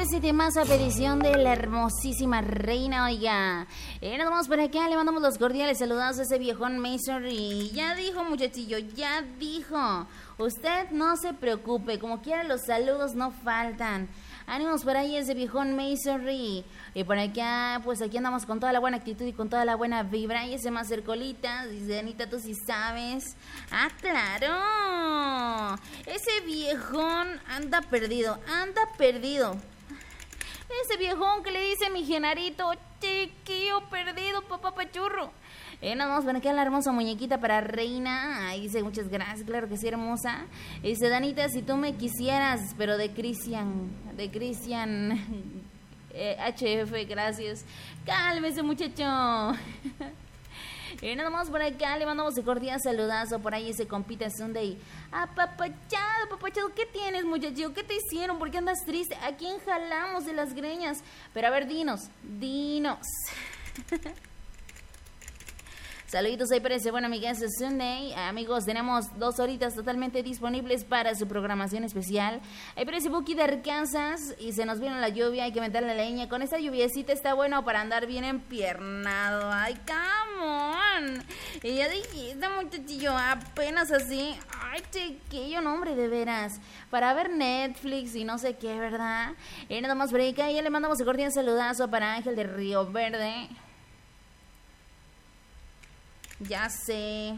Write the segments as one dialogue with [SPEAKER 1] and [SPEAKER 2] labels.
[SPEAKER 1] ese temazo a petición de la hermosísima reina, oiga. Nos vamos por acá, le mandamos los cordiales saludos a ese viejón Mason. Y ya dijo, muchachillo, ya dijo. Usted no se preocupe, como quiera los saludos no faltan. Ánimos por ahí ese viejón Masonry. Y por acá, pues aquí andamos con toda la buena actitud y con toda la buena vibra. Y ese más cercolita, dice Anita, tú sí sabes. ¡Ah, claro! Ese viejón anda perdido, anda perdido. Ese viejón que le dice mi Genarito, chiquillo perdido, papá pachurro. Nos vamos a poner la hermosa muñequita para reina. Ahí dice, muchas gracias, claro que sí, hermosa. Dice, Danita, si tú me quisieras, pero de Cristian HF, gracias. Cálmese, muchacho. Nos vamos por acá, le mandamos un cordial saludazo por ahí ese compita Sunday. Papachado, ¿qué tienes, muchacho? ¿Qué te hicieron? ¿Por qué andas triste? ¿A quién jalamos de las greñas? Pero a ver, dinos. Saluditos ahí para ese buen amigazo Sunday. Amigos, tenemos 2 horitas totalmente disponibles para su programación especial. Ahí para ese Buki de Arkansas. Y se nos viene la lluvia, hay que meter la leña. Con esta lluviecita está bueno para andar bien empiernado. Ay, come on. Y ya dijiste, muchachillo, apenas así. Ay, chiquillo, no, hombre, de veras. Para ver Netflix y no sé qué, ¿verdad? Y nada más por ahí, ya le mandamos un cordial saludazo para Ángel de Río Verde. Ya sé.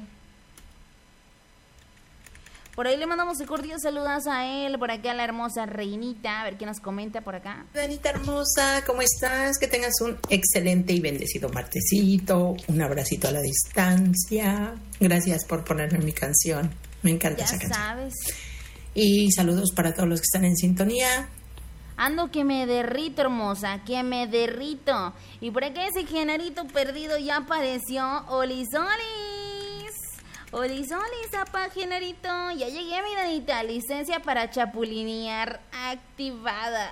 [SPEAKER 1] Por ahí le mandamos un cordial saludazo a él. Por acá a la hermosa reinita. A ver qué nos comenta por acá.
[SPEAKER 2] Danita hermosa, ¿cómo estás? Que tengas un excelente y bendecido martesito. Un abracito a la distancia. Gracias por ponerme mi canción. Me encanta esa canción. Ya sabes. Y saludos para todos los que están en sintonía.
[SPEAKER 1] Ando que me derrito, hermosa, que me derrito. Y por acá ese Genarito perdido ya apareció. Olisolis, apa, Genarito. Ya llegué, mi Danita. Licencia para chapulinear activada.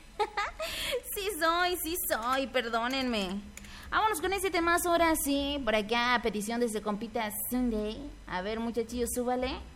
[SPEAKER 1] Sí soy, perdónenme. Vámonos con ese temazo ahora sí. Por acá, petición de ese compita Sunday. A ver, muchachillos, súbale.